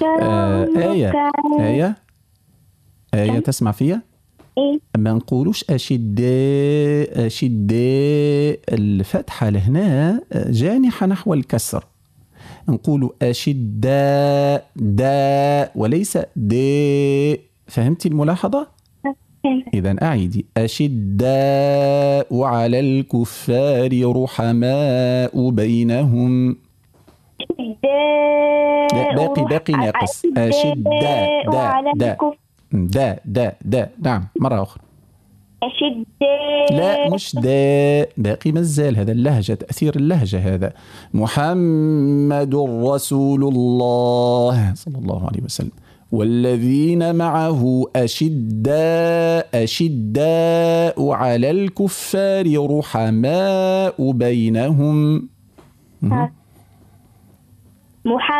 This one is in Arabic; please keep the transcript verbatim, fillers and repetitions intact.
آه آية آية آية تسمع فيها؟ إيه؟ ما نقولوش أشداء أشداء، الفتحة لهنا جانحة نحو الكسر، نقول أشداء داء وليس داء. فهمتي الملاحظة؟ إذن أعيدي أشداء على الكفار رحماء بينهم. لا باقي باقي ناقص. أشداء دا دا دا دا دا نعم مرة أخرى. أشداء لا مش دا، باقي مازال، هذا اللهجة، تأثير اللهجة هذا. محمد رسول الله صلى الله عليه وسلم والذين معه أشداء أشداء على الكفار رحماء بينهم. محمد